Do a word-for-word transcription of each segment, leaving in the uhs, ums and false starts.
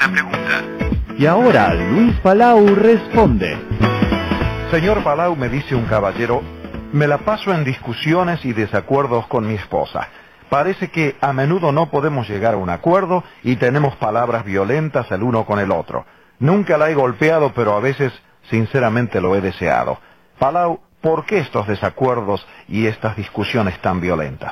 la pregunta. Y ahora Luis Palau responde. Señor Palau, me dice un caballero, me la paso en discusiones y desacuerdos con mi esposa. Parece que a menudo no podemos llegar a un acuerdo y tenemos palabras violentas el uno con el otro. Nunca la he golpeado, pero a veces sinceramente lo he deseado. Palau, ¿por qué estos desacuerdos y estas discusiones tan violentas?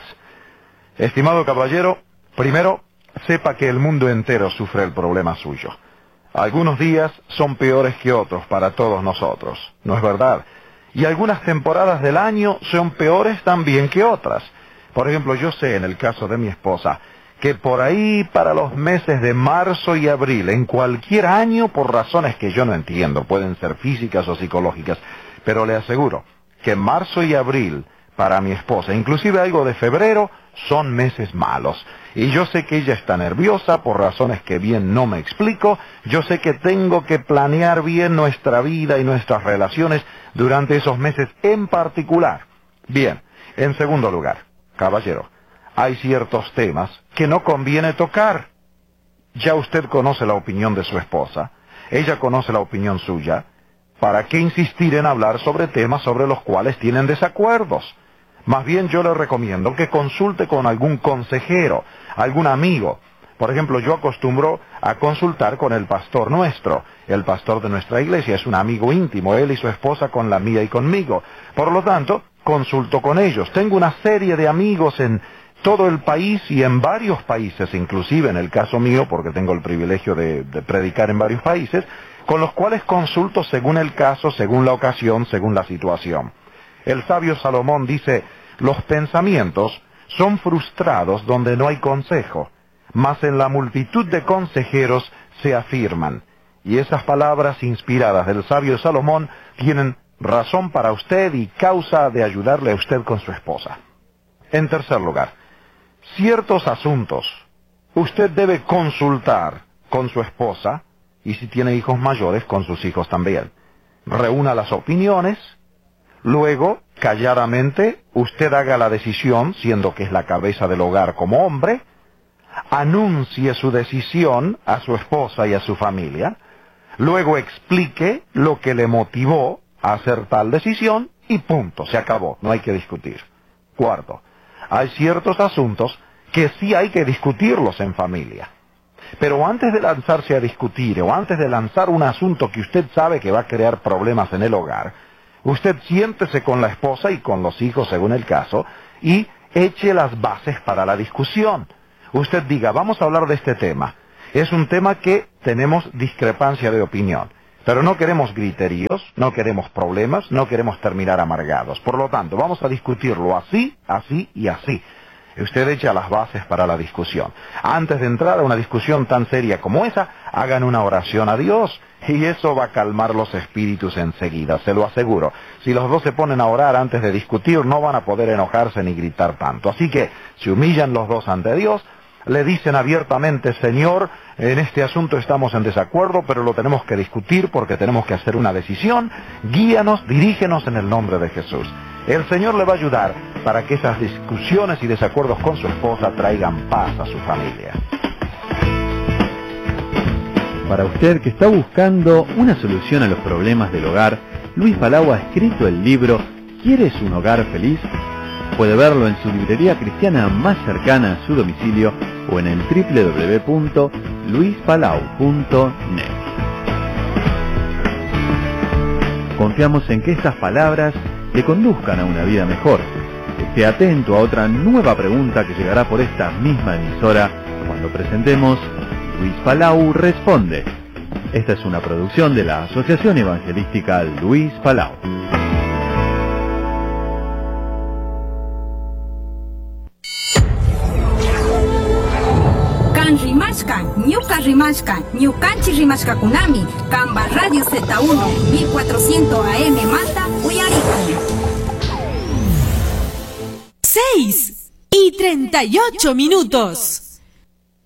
Estimado caballero, primero, sepa que el mundo entero sufre el problema suyo. Algunos días son peores que otros para todos nosotros, ¿no es verdad? Y algunas temporadas del año son peores también que otras. Por ejemplo, yo sé en el caso de mi esposa que por ahí para los meses de marzo y abril, en cualquier año, por razones que yo no entiendo, pueden ser físicas o psicológicas, pero le aseguro que marzo y abril para mi esposa, inclusive algo de febrero, son meses malos. Y yo sé que ella está nerviosa por razones que bien no me explico. Yo sé que tengo que planear bien nuestra vida y nuestras relaciones durante esos meses en particular. Bien, en segundo lugar, caballero, hay ciertos temas que no conviene tocar. Ya usted conoce la opinión de su esposa, ella conoce la opinión suya. ¿Para qué insistir en hablar sobre temas sobre los cuales tienen desacuerdos? Más bien yo le recomiendo que consulte con algún consejero, algún amigo. Por ejemplo, yo acostumbro a consultar con el pastor nuestro. El pastor de nuestra iglesia es un amigo íntimo, él y su esposa con la mía y conmigo. Por lo tanto, consulto con ellos. Tengo una serie de amigos en todo el país y en varios países, inclusive en el caso mío, porque tengo el privilegio de, de predicar en varios países, con los cuales consulto según el caso, según la ocasión, según la situación. El sabio Salomón dice, los pensamientos son frustrados donde no hay consejo, mas en la multitud de consejeros se afirman. Y esas palabras inspiradas del sabio Salomón tienen razón para usted y causa de ayudarle a usted con su esposa. En tercer lugar, ciertos asuntos usted debe consultar con su esposa y si tiene hijos mayores, con sus hijos también. Reúna las opiniones. Luego, calladamente, usted haga la decisión, siendo que es la cabeza del hogar como hombre, anuncie su decisión a su esposa y a su familia, luego explique lo que le motivó a hacer tal decisión y punto, se acabó, no hay que discutir. Cuarto, hay ciertos asuntos que sí hay que discutirlos en familia. Pero antes de lanzarse a discutir o antes de lanzar un asunto que usted sabe que va a crear problemas en el hogar, usted siéntese con la esposa y con los hijos según el caso y eche las bases para la discusión. Usted diga, vamos a hablar de este tema. Es un tema que tenemos discrepancia de opinión, pero no queremos griteríos, no queremos problemas, no queremos terminar amargados. Por lo tanto, vamos a discutirlo así, así y así. Usted echa las bases para la discusión. Antes de entrar a una discusión tan seria como esa, hagan una oración a Dios. Y eso va a calmar los espíritus enseguida, se lo aseguro. Si los dos se ponen a orar antes de discutir, no van a poder enojarse ni gritar tanto. Así que, se humillan los dos ante Dios, le dicen abiertamente, Señor, en este asunto estamos en desacuerdo, pero lo tenemos que discutir porque tenemos que hacer una decisión. Guíanos, dirígenos en el nombre de Jesús. El Señor le va a ayudar para que esas discusiones y desacuerdos con su esposa traigan paz a su familia. Para usted que está buscando una solución a los problemas del hogar, Luis Palau ha escrito el libro ¿Quieres un hogar feliz? Puede verlo en su librería cristiana más cercana a su domicilio o en el doble u doble u doble u punto luis palau punto net. Confiamos en que estas palabras le conduzcan a una vida mejor. Esté atento a otra nueva pregunta que llegará por esta misma emisora cuando presentemos Luis Palau Responde. Esta es una producción de la Asociación Evangelística Luis Palau. Kan rimashka, ñuka rimashka, ñukanchi rimashka kunami, Kamba Radio Z uno, mil cuatrocientos A M manda, uyariku. seis y treinta y ocho minutos.